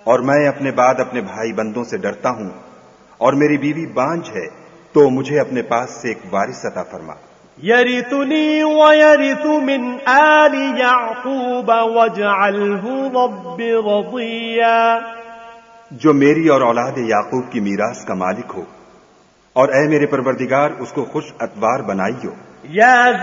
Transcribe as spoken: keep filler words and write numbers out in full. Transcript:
और मैं अपने बाद अपने भाई बंदों से डरता हूं, और मेरी बीवी बांझ है, तो मुझे अपने पास से एक वारिस अता फरमा। यरिथुनी व यरिथु मिन आलि याकूब वजअलहु रब्बि रदिया, जो मेरी और औलाद याकूब की मीरास का मालिक हो, और ऐ मेरे परवरदिगार उसको खुश अतवार बनाइयो।